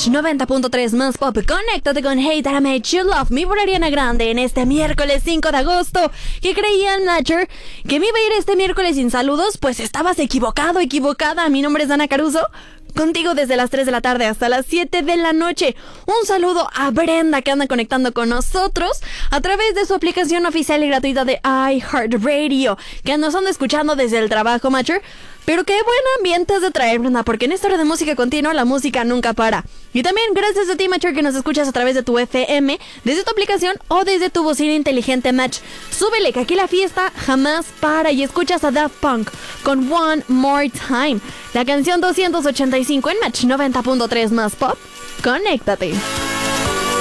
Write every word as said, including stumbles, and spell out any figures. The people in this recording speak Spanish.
Match noventa punto tres más pop. Conéctate con Hey That I Made You Love Me por Ariana Grande en este miércoles cinco de agosto. ¿Qué creían, Matcher? ¿Que me iba a ir este miércoles sin saludos? Pues estabas equivocado, equivocada. Mi nombre es Dana Caruso. Contigo desde las tres de la tarde hasta las siete de la noche. Un saludo a Brenda, que anda conectando con nosotros a través de su aplicación oficial y gratuita de iHeartRadio, que nos anda escuchando desde el trabajo, Matcher. Pero qué buen ambiente has de traer, Brenda, porque en esta hora de música continua la música nunca para. Y también gracias a ti, Matcher, que nos escuchas a través de tu F M, desde tu aplicación o desde tu bocina inteligente, Match. Súbele, que aquí la fiesta jamás para, y escuchas a Daft Punk con One More Time, la canción doscientos ochenta y cinco en Match noventa punto tres más pop. Conéctate.